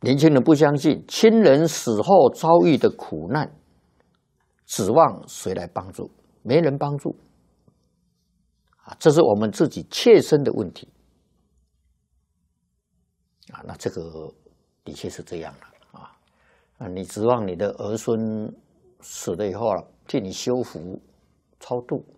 年轻人不相信亲人死后遭遇的苦难，指望谁来帮助？没人帮助啊！这是我们自己切身的问题啊。那这个的确是这样了啊！你指望你的儿孙死了以后替你修福超度